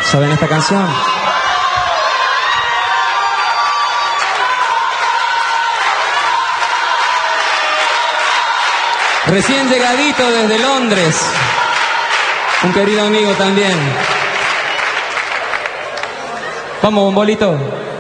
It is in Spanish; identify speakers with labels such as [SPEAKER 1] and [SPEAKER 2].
[SPEAKER 1] ¿Saben esta canción? Recién llegadito desde Londres, un querido amigo también. Vamos, Bombolito.